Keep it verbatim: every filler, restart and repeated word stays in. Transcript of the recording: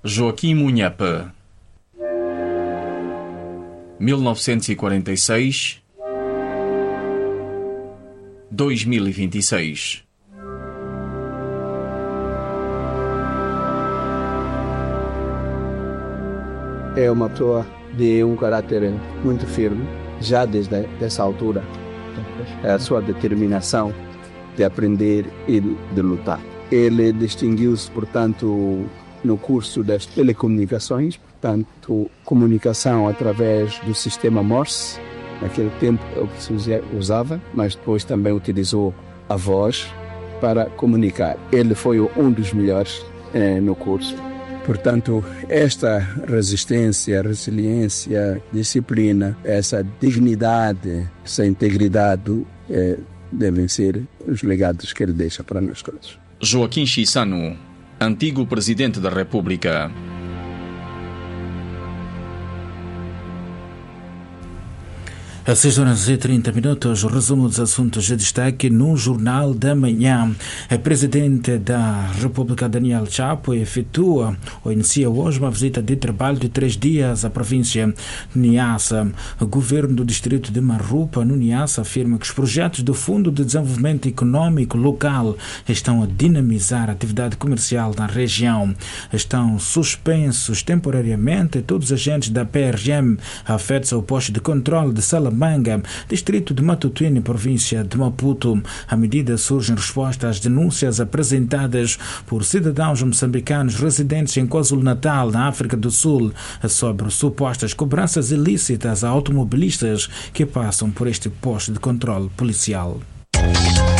Joaquim Munhepe, mil novecentos e quarenta e seis a dois mil e vinte e seis. É uma pessoa de um caráter muito firme, já desde essa altura. A sua determinação de aprender e de lutar. Ele distinguiu-se, portanto, no curso das telecomunicações, portanto, comunicação através do sistema Morse. Naquele tempo o que se usava, mas depois também utilizou a voz para comunicar. Ele foi um dos melhores eh, no curso. Portanto, esta resistência, resiliência, disciplina, essa dignidade, essa integridade eh, devem ser os legados que ele deixa para nós todos. Joaquim Chissano, antigo Presidente da República. Às seis horas e trinta minutos, o resumo dos assuntos de destaque no Jornal da Manhã. A Presidente da República, Daniel Chapo, efetua ou inicia hoje uma visita de trabalho de três dias à província de Niassa. O governo do distrito de Marrupa, no Niassa, afirma que os projetos do Fundo de Desenvolvimento Econômico Local estão a dinamizar a atividade comercial na região. Estão suspensos temporariamente todos os agentes da P R M afetos ao posto de controle de Salamanga, distrito de Matutuine, província de Maputo. A medida surge em resposta às denúncias apresentadas por cidadãos moçambicanos residentes em KwaZulu-Natal, na África do Sul, sobre supostas cobranças ilícitas a automobilistas que passam por este posto de controle policial.